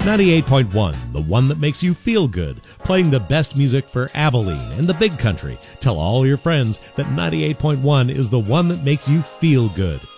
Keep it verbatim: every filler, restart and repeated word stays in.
ninety-eight point one, the one that makes you feel good, playing the best music for Abilene and the Big Country. Tell all your friends that ninety-eight point one is the one that makes you feel good.